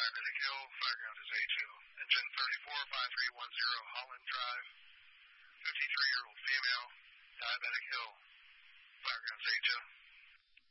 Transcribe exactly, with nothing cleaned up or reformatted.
Diabetic Hill, fire ground is H L. Engine thirty-four five three one zero, Holland Drive, fifty-three-year-old female, Diabetic Hill, fire ground is H L.